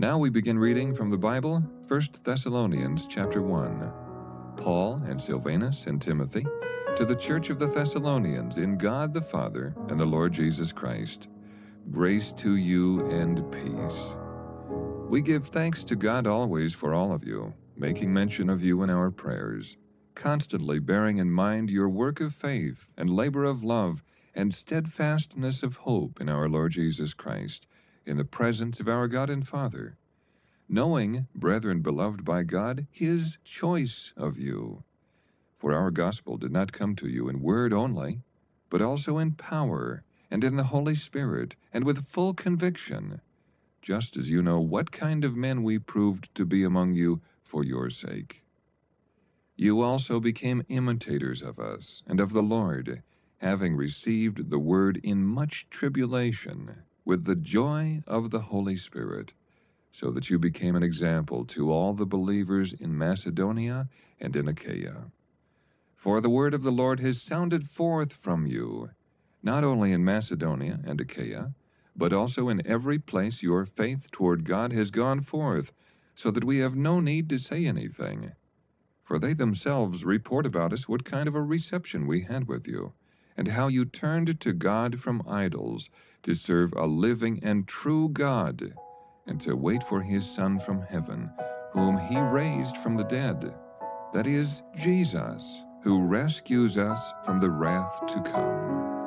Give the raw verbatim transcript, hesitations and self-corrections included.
Now we begin reading from the Bible, First Thessalonians chapter one. Paul and Silvanus and Timothy, to the church of the Thessalonians in God the Father and the Lord Jesus Christ, grace to you and peace. We give thanks to God always for all of you, making mention of you in our prayers, constantly bearing in mind your work of faith and labor of love and steadfastness of hope in our Lord Jesus Christ, in the presence of our God and Father, knowing, brethren beloved by God, His choice of you. For our gospel did not come to you in word only, but also in power, and in the Holy Spirit, and with full conviction, just as you know what kind of men we proved to be among you for your sake. You also became imitators of us and of the Lord, having received the word in much tribulation, with the joy of the Holy Spirit, so that you became an example to all the believers in Macedonia and in Achaia. For the word of the Lord has sounded forth from you, not only in Macedonia and Achaia, but also in every place your faith toward God has gone forth, so that we have no need to say anything. For they themselves report about us what kind of a reception we had with you, and how you turned to God from idols to serve a living and true God, and to wait for His Son from heaven, whom He raised from the dead, that is, Jesus, who rescues us from the wrath to come.